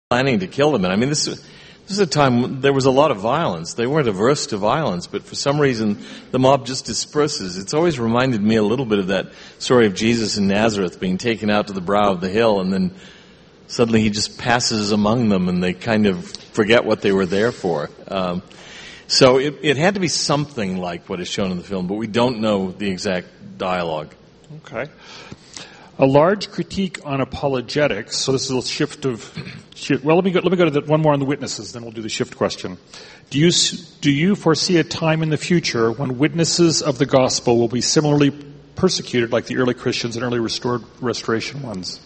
planning to kill them. And I mean, this is a time there was a lot of violence. They weren't averse to violence, but for some reason the mob just disperses. It's always reminded me a little bit of that story of Jesus in Nazareth being taken out to the brow of the hill, and then suddenly he just passes among them and they kind of forget what they were there for. So it had to be something like what is shown in the film, but we don't know the exact dialogue. Okay. A large critique on apologetics. So this is a shift. Well, let me go to one more on the witnesses, then we'll do the shift question. Do you foresee a time in the future when witnesses of the gospel will be similarly persecuted like the early Christians and early restoration ones?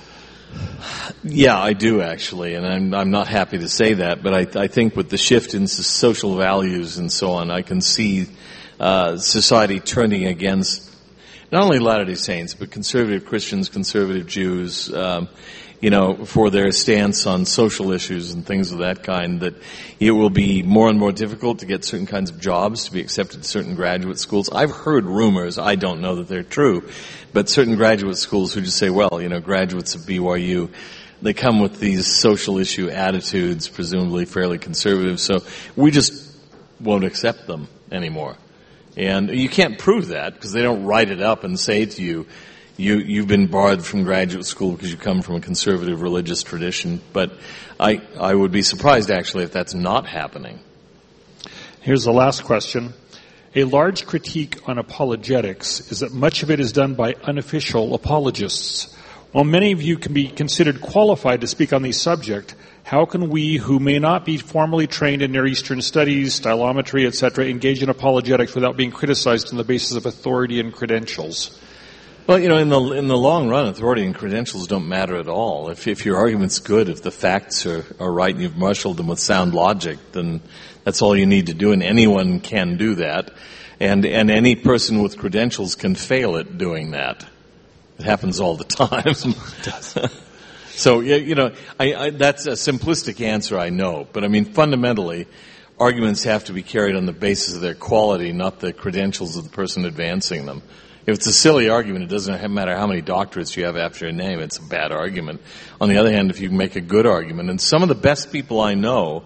Yeah, I do actually, and I'm not happy to say that, but I think with the shift in social values and so on, I can see society turning against not only Latter-day Saints, but conservative Christians, conservative Jews, for their stance on social issues and things of that kind, that it will be more and more difficult to get certain kinds of jobs, to be accepted to certain graduate schools. I've heard rumors, I don't know that they're true, but certain graduate schools who just say, well, graduates of BYU, they come with these social issue attitudes, presumably fairly conservative, so we just won't accept them anymore. And you can't prove that because they don't write it up and say to you, you've been barred from graduate school because you come from a conservative religious tradition. But I would be surprised actually if that's not happening. Here's the last question. A large critique on apologetics is that much of it is done by unofficial apologists. While many of you can be considered qualified to speak on these subjects, how can we, who may not be formally trained in Near Eastern studies, stylometry, etc., engage in apologetics without being criticized on the basis of authority and credentials? Well, in the long run, authority and credentials don't matter at all. If your argument's good, if the facts are right and you've marshaled them with sound logic, then that's all you need to do, and anyone can do that. And any person with credentials can fail at doing that. It happens all the time. It does. So, that's a simplistic answer, I know. But I mean, fundamentally, arguments have to be carried on the basis of their quality, not the credentials of the person advancing them. If it's a silly argument, it doesn't matter how many doctorates you have after your name. It's a bad argument. On the other hand, if you make a good argument, and some of the best people I know,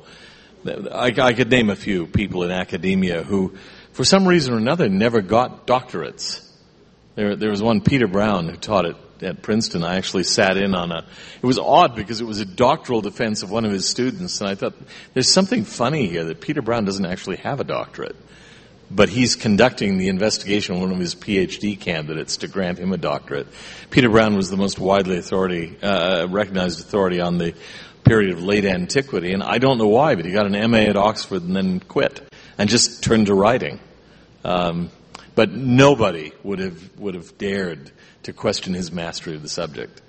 I could name a few people in academia who, for some reason or another, never got doctorates. There was one, Peter Brown, who taught at Princeton. I actually sat in on it was odd because it was a doctoral defense of one of his students, and I thought, there's something funny here that Peter Brown doesn't actually have a doctorate, but he's conducting the investigation of one of his PhD candidates to grant him a doctorate. Peter Brown was the most widely recognized authority on the period of late antiquity, and I don't know why, but he got an MA at Oxford and then quit and just turned to writing. But nobody would have dared to question his mastery of the subject.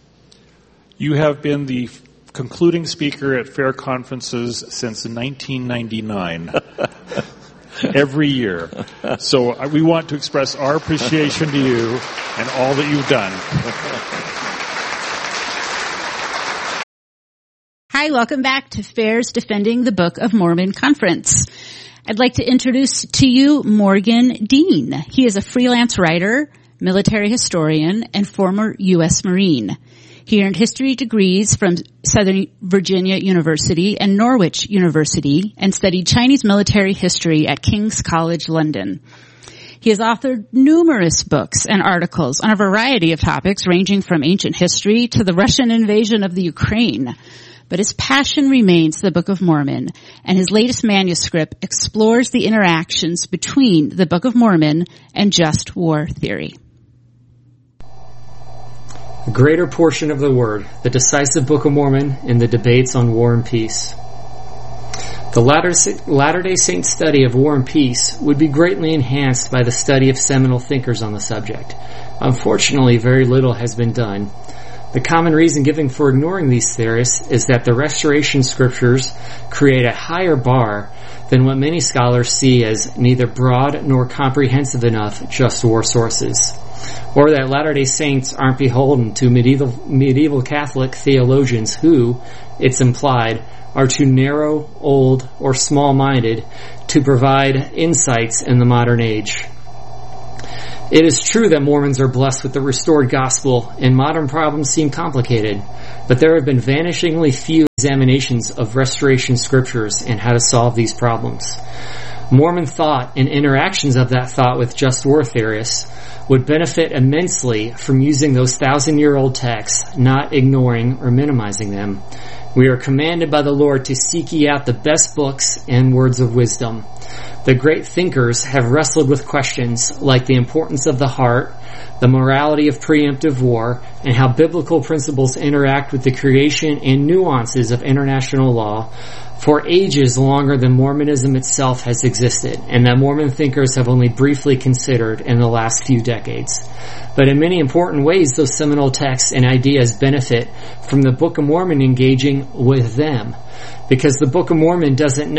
You have been the concluding speaker at fair conferences since 1999. Every year. So we want to express our appreciation to you and all that you've done. Hi, welcome back to FAIR's Defending the Book of Mormon Conference. I'd like to introduce to you Morgan Dean. He is a freelance writer, military historian, and former U.S. Marine. He earned history degrees from Southern Virginia University and Norwich University and studied Chinese military history at King's College London. He has authored numerous books and articles on a variety of topics ranging from ancient history to the Russian invasion of the Ukraine. But his passion remains the Book of Mormon, and his latest manuscript explores the interactions between the Book of Mormon and just war theory. The greater portion of the Word, the decisive Book of Mormon, in the debates on war and peace. The Latter-day Saint study of war and peace would be greatly enhanced by the study of seminal thinkers on the subject. Unfortunately, very little has been done. The common reason given for ignoring these theorists is that the Restoration Scriptures create a higher bar than what many scholars see as neither broad nor comprehensive enough just war sources, or that Latter-day Saints aren't beholden to medieval Catholic theologians who, it's implied, are too narrow, old, or small-minded to provide insights in the modern age. It is true that Mormons are blessed with the restored gospel and modern problems seem complicated, but there have been vanishingly few examinations of restoration scriptures and how to solve these problems. Mormon thought and interactions of that thought with just war theorists would benefit immensely from using those 1,000-year-old texts, not ignoring or minimizing them. We are commanded by the Lord to seek ye out the best books and words of wisdom. The great thinkers have wrestled with questions like the importance of the heart, the morality of preemptive war, and how biblical principles interact with the creation and nuances of international law for ages longer than Mormonism itself has existed, and that Mormon thinkers have only briefly considered in the last few decades. But in many important ways, those seminal texts and ideas benefit from the Book of Mormon engaging with them, because the Book of Mormon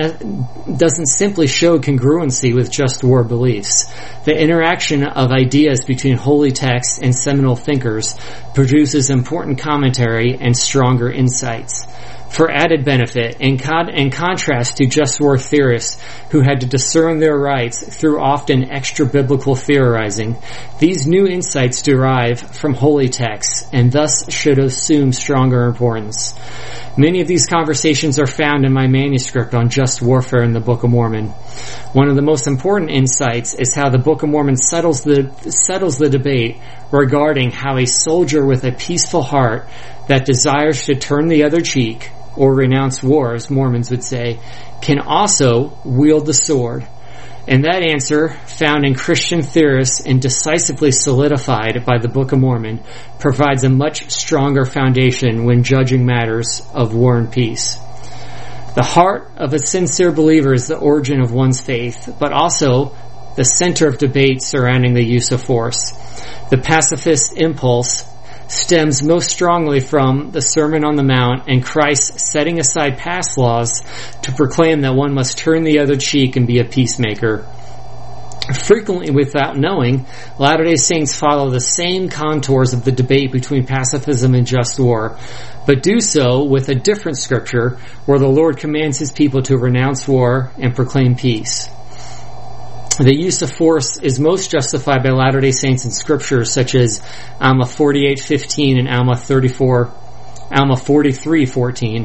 doesn't simply show congruency with just war beliefs. The interaction of ideas between holy texts and seminal thinkers produces important commentary and stronger insights. For added benefit, in contrast to just war theorists who had to discern their rights through often extra-biblical theorizing, these new insights derive from holy texts and thus should assume stronger importance. Many of these conversations are found in my manuscript on just warfare in the Book of Mormon. One of the most important insights is how the Book of Mormon settles the debate regarding how a soldier with a peaceful heart that desires to turn the other cheek, or renounce war, as Mormons would say, can also wield the sword. And that answer, found in Christian theorists and decisively solidified by the Book of Mormon, provides a much stronger foundation when judging matters of war and peace. The heart of a sincere believer is the origin of one's faith, but also the center of debate surrounding the use of force. The pacifist impulse stems most strongly from the Sermon on the Mount and Christ setting aside past laws to proclaim that one must turn the other cheek and be a peacemaker. Frequently, without knowing, Latter-day Saints follow the same contours of the debate between pacifism and just war, but do so with a different scripture where the Lord commands His people to renounce war and proclaim peace. The use of force is most justified by Latter-day Saints in scriptures such as Alma 48:15 and Alma 43:14.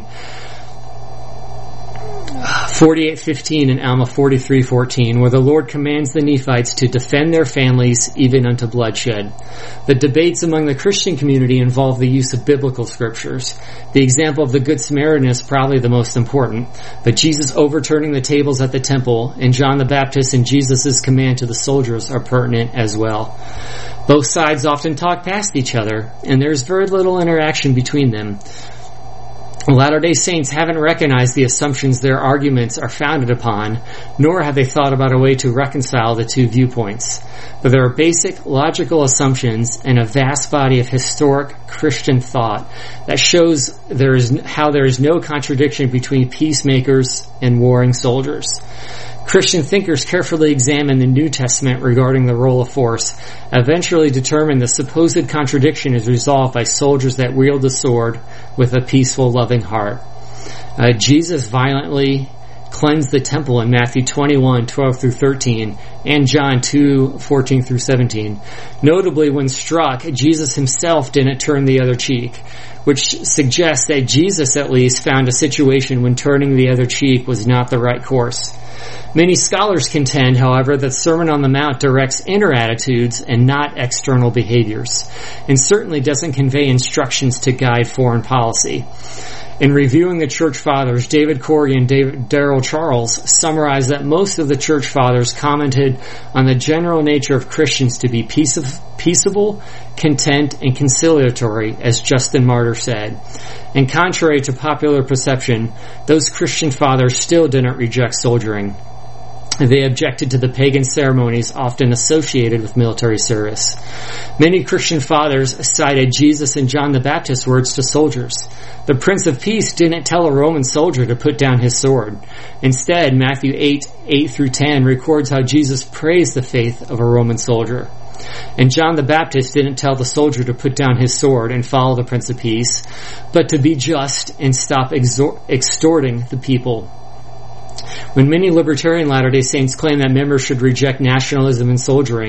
48:15 and Alma 43:14, where the Lord commands the Nephites to defend their families even unto bloodshed. The debates among the Christian community involve the use of biblical scriptures. The example of the Good Samaritan is probably the most important, but Jesus overturning the tables at the temple and John the Baptist and Jesus' command to the soldiers are pertinent as well. Both sides often talk past each other, and there's very little interaction between them. Latter-day Saints haven't recognized the assumptions their arguments are founded upon, nor have they thought about a way to reconcile the two viewpoints. But there are basic logical assumptions and a vast body of historic Christian thought that shows how there is no contradiction between peacemakers and warring soldiers. Christian thinkers carefully examine the New Testament regarding the role of force, eventually determine the supposed contradiction is resolved by soldiers that wield the sword with a peaceful, loving heart. Jesus violently cleansed the temple in Matthew 21:12-13 and John 2:14-17. Notably, when struck, Jesus himself didn't turn the other cheek, which suggests that Jesus at least found a situation when turning the other cheek was not the right course. Many scholars contend, however, that Sermon on the Mount directs inner attitudes and not external behaviors, and certainly doesn't convey instructions to guide foreign policy. In reviewing the Church Fathers, David Corey and Darrell Charles summarized that most of the Church Fathers commented on the general nature of Christians to be peaceable, content, and conciliatory, as Justin Martyr said. And contrary to popular perception, those Christian Fathers still didn't reject soldiering. They objected to the pagan ceremonies often associated with military service. Many Christian fathers cited Jesus and John the Baptist's words to soldiers. The Prince of Peace didn't tell a Roman soldier to put down his sword. Instead, Matthew 8:8-10 records how Jesus praised the faith of a Roman soldier. And John the Baptist didn't tell the soldier to put down his sword and follow the Prince of Peace, but to be just and stop extorting the people. When many libertarian Latter-day Saints claim that members should reject nationalism and soldiering,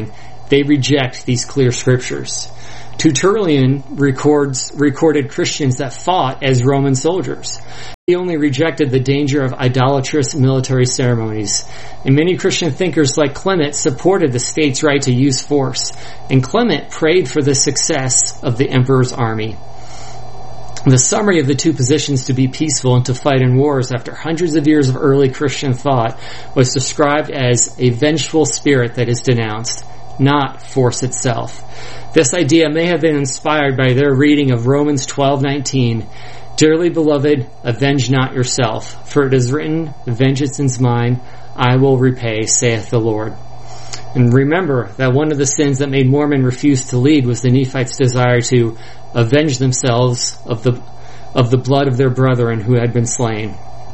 they reject these clear scriptures. Tertullian recorded Christians that fought as Roman soldiers. He only rejected the danger of idolatrous military ceremonies. And many Christian thinkers like Clement supported the state's right to use force. And Clement prayed for the success of the emperor's army. The summary of the two positions to be peaceful and to fight in wars after hundreds of years of early Christian thought was described as a vengeful spirit that is denounced, not force itself. This idea may have been inspired by their reading of Romans 12:19. Dearly beloved, avenge not yourself, for it is written, vengeance is mine, I will repay, saith the Lord. And remember that one of the sins that made Mormon refuse to lead was the Nephites' desire to avenge themselves of the blood of their brethren who had been slain.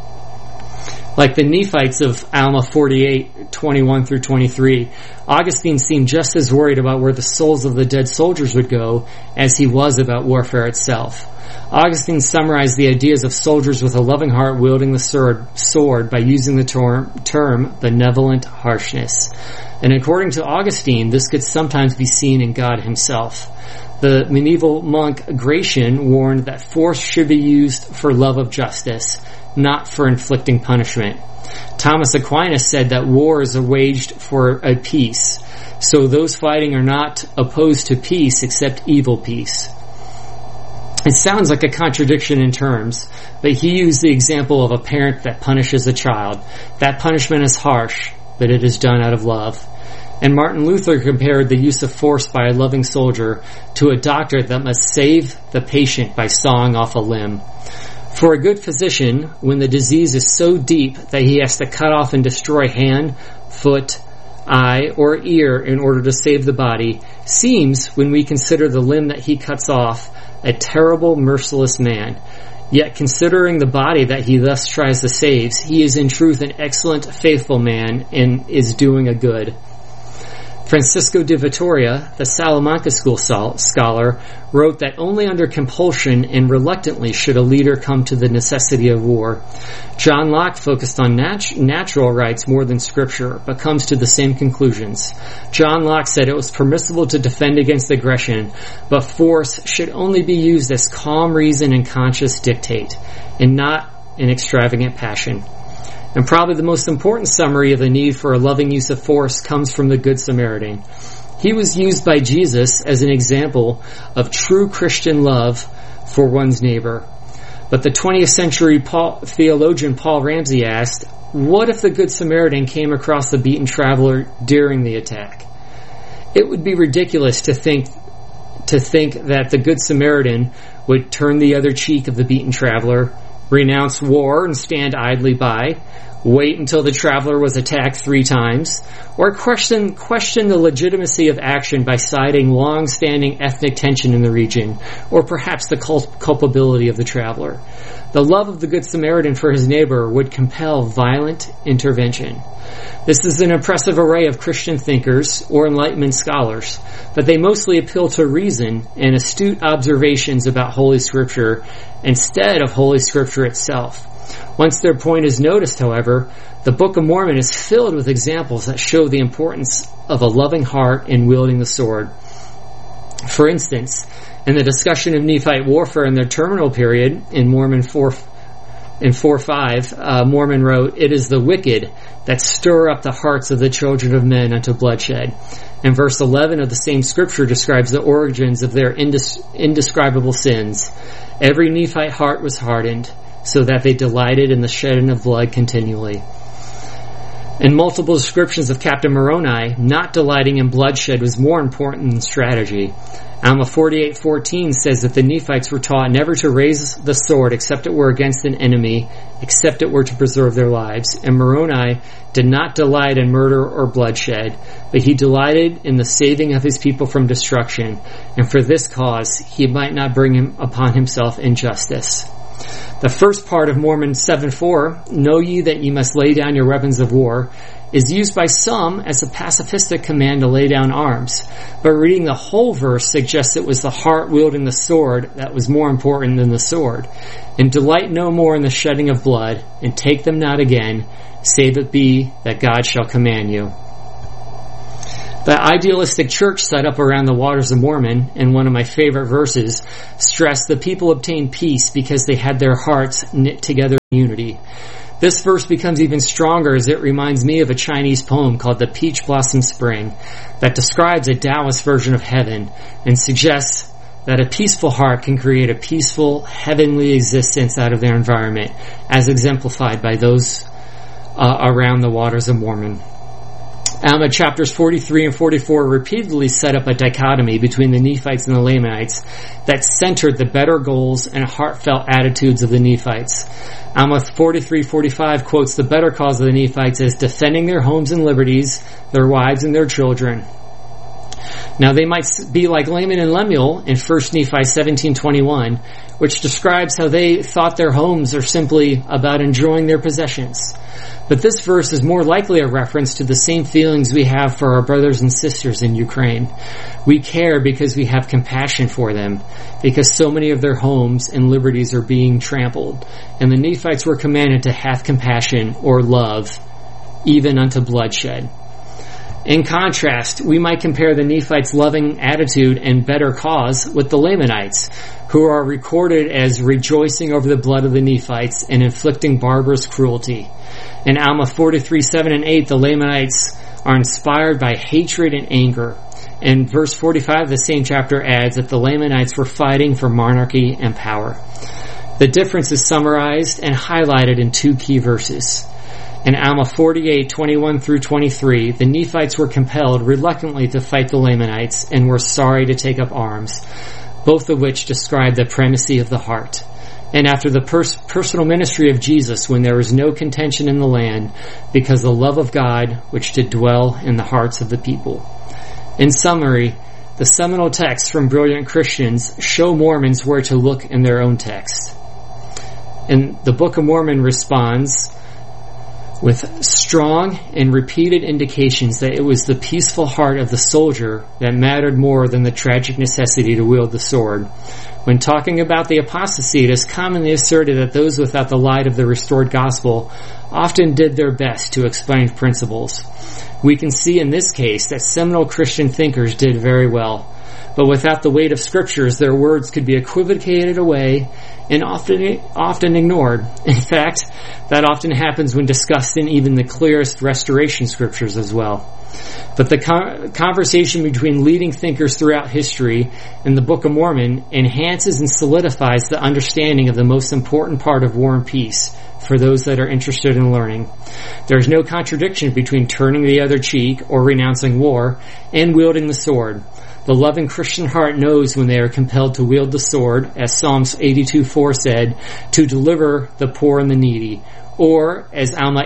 Like the Nephites of Alma 48:21 through 23, Augustine seemed just as worried about where the souls of the dead soldiers would go as he was about warfare itself. Augustine summarized the ideas of soldiers with a loving heart wielding the sword by using the term benevolent harshness. And according to Augustine, this could sometimes be seen in God himself. The medieval monk Gratian warned that force should be used for love of justice, not for inflicting punishment. Thomas Aquinas said that wars are waged for a peace, so those fighting are not opposed to peace except evil peace. It sounds like a contradiction in terms, but he used the example of a parent that punishes a child. That punishment is harsh, but it is done out of love. And Martin Luther compared the use of force by a loving soldier to a doctor that must save the patient by sawing off a limb. For a good physician, when the disease is so deep that he has to cut off and destroy hand, foot, eye, or ear in order to save the body, seems, when we consider the limb that he cuts off, a terrible, merciless man. Yet considering the body that he thus tries to save, he is in truth an excellent, faithful man and is doing a good. Francisco de Vitoria, the Salamanca school scholar, wrote that only under compulsion and reluctantly should a leader come to the necessity of war. John Locke focused on natural rights more than scripture, but comes to the same conclusions. John Locke said it was permissible to defend against aggression, but force should only be used as calm reason and conscious dictate, and not in extravagant passion. And probably the most important summary of the need for a loving use of force comes from the Good Samaritan. He was used by Jesus as an example of true Christian love for one's neighbor. But the 20th century theologian Paul Ramsey asked, what if the Good Samaritan came across the beaten traveler during the attack? It would be ridiculous to think that the Good Samaritan would turn the other cheek of the beaten traveler, renounce war and stand idly by, wait until the traveler was attacked 3 times, or question the legitimacy of action by citing long-standing ethnic tension in the region, or perhaps the culpability of the traveler. The love of the Good Samaritan for his neighbor would compel violent intervention. This is an impressive array of Christian thinkers or Enlightenment scholars, but they mostly appeal to reason and astute observations about Holy Scripture instead of Holy Scripture itself. Once their point is noticed, however, the Book of Mormon is filled with examples that show the importance of a loving heart in wielding the sword. For instance, in the discussion of Nephite warfare in their terminal period in Mormon 4:5, Mormon wrote, "It is the wicked that stir up the hearts of the children of men unto bloodshed." And verse 11 of the same scripture describes the origins of their indescribable sins. Every Nephite heart was hardened, so that they delighted in the shedding of blood continually. In multiple descriptions of Captain Moroni, not delighting in bloodshed was more important than strategy. Alma 48:14 says that the Nephites were taught never to raise the sword except it were against an enemy, except it were to preserve their lives. And Moroni did not delight in murder or bloodshed, but he delighted in the saving of his people from destruction, and for this cause he might not bring upon himself injustice. The first part of Mormon 7:4, "Know ye that ye must lay down your weapons of war," is used by some as a pacifistic command to lay down arms, but reading the whole verse suggests it was the heart wielding the sword that was more important than the sword. "And delight no more in the shedding of blood, and take them not again, save it be that God shall command you." The idealistic church set up around the waters of Mormon, in one of my favorite verses, stressed the people obtained peace because they had their hearts knit together in unity. This verse becomes even stronger as it reminds me of a Chinese poem called The Peach Blossom Spring that describes a Taoist version of heaven and suggests that a peaceful heart can create a peaceful, heavenly existence out of their environment, as exemplified by those around the waters of Mormon. Alma chapters 43 and 44 repeatedly set up a dichotomy between the Nephites and the Lamanites that centered the better goals and heartfelt attitudes of the Nephites. Alma 43:45 quotes the better cause of the Nephites as defending their homes and liberties, their wives and their children. Now they might be like Laman and Lemuel in 1 Nephi 17:21, which describes how they thought their homes are simply about enjoying their possessions. But this verse is more likely a reference to the same feelings we have for our brothers and sisters in Ukraine. We care because we have compassion for them, because so many of their homes and liberties are being trampled. And the Nephites were commanded to have compassion or love, even unto bloodshed. In contrast, we might compare the Nephites' loving attitude and better cause with the Lamanites, who are recorded as rejoicing over the blood of the Nephites and inflicting barbarous cruelty. In Alma 43:7 and 8, the Lamanites are inspired by hatred and anger. And verse 45 of the same chapter adds that the Lamanites were fighting for monarchy and power. The difference is summarized and highlighted in two key verses. In Alma 48:21 through 23, the Nephites were compelled reluctantly to fight the Lamanites and were sorry to take up arms, both of which describe the primacy of the heart. And after the personal ministry of Jesus, when there was no contention in the land, because the love of God which did dwell in the hearts of the people. In summary, the seminal texts from brilliant Christians show Mormons where to look in their own text. And the Book of Mormon responds with strong and repeated indications that it was the peaceful heart of the soldier that mattered more than the tragic necessity to wield the sword. When talking about the apostasy, it is commonly asserted that those without the light of the restored gospel often did their best to explain principles. We can see in this case that seminal Christian thinkers did very well, but without the weight of scriptures, their words could be equivocated away and often ignored. In fact, that often happens when discussed in even the clearest restoration scriptures as well. But the conversation between leading thinkers throughout history and the Book of Mormon enhances and solidifies the understanding of the most important part of War and Peace for those that are interested in learning. There is no contradiction between turning the other cheek or renouncing war and wielding the sword. The loving Christian heart knows when they are compelled to wield the sword, as Psalms 82:4 said, to deliver the poor and the needy. Or, as Alma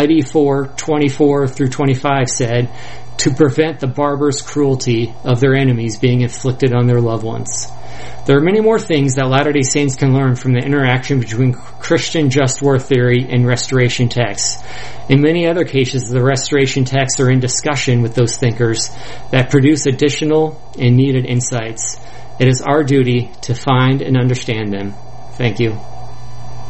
84:24 through 25 said, to prevent the barbarous cruelty of their enemies being inflicted on their loved ones. There are many more things that Latter-day Saints can learn from the interaction between Christian just war theory and restoration texts. In many other cases, the restoration texts are in discussion with those thinkers that produce additional and needed insights. It is our duty to find and understand them. Thank you.